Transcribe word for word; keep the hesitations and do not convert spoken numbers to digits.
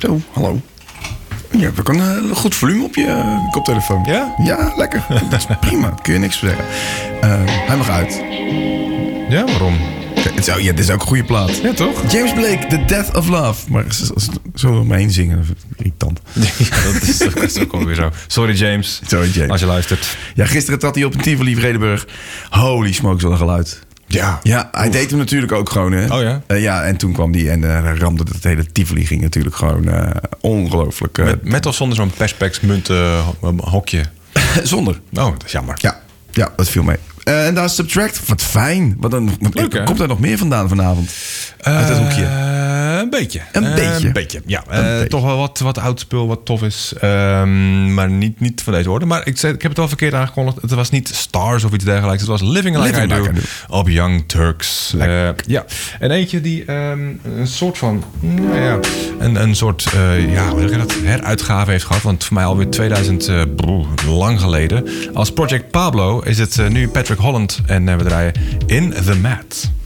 Zo, hallo. Je hebt ook een uh, goed volume op je uh, koptelefoon. Ja? Ja, lekker. Dat is prima. Daar kun je niks voor zeggen. Uh, hij mag uit. Ja, waarom? Het is, ja, dit is ook een goede plaat. Ja, toch? James Blake, The Death of Love. Maar als, als zo om me heen zingen, dat vind ik irritant. Ja, dat is, dat is ook alweer zo. Sorry, James. Sorry, James. Als je luistert. Ja, gisteren trad hij op een Tivoli Vredenburg. Holy smoke, zo'n geluid. Ja. Ja, hij Oef. deed hem natuurlijk ook gewoon, hè. Oh ja? Uh, ja, en toen kwam die en uh, ramde het hele Tivoli. Ging natuurlijk gewoon uh, ongelooflijk. Uh, met, met of zonder zo'n perspex munten uh, hokje? Zonder. Oh, dat is jammer. Ja, ja dat viel mee. Uh, en daar is Subtract. Wat fijn. Wat een, wat, Leuk, komt er nog meer vandaan vanavond? Uh, Uit dat hoekje. Uh, een beetje. Een uh, beetje? Een beetje, ja. Een Uh, beetje. Toch wel wat, wat oud spul, wat tof is. Um, maar niet, niet van deze orde. Maar ik, zei, ik heb het wel verkeerd aangekondigd. Het was niet Stars of iets dergelijks. Het was Living Like, Living I, like do, I Do. Op Young Turks. Uh, ja. En eentje die um, een soort van... Nou ja, een, een soort uh, ja, hoe zeg je dat? heruitgave heeft gehad. Want voor mij alweer tweeduizend uh, broer, lang geleden. Als Project Pablo is het uh, nu Patrick Holland. En uh, we draaien In The Mat.